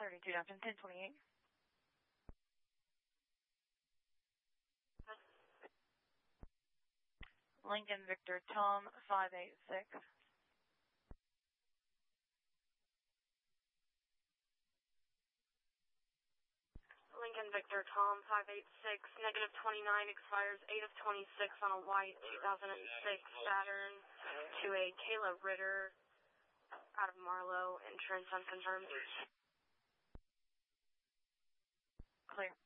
32 Dr. 1028. Lincoln Victor Tom 586. Lincoln Victor Tom 586, negative 29, expires 8 of 26 on a white 2006 Saturn to a Kayla Ritter out of Marlow, insurance unconfirmed. Clear.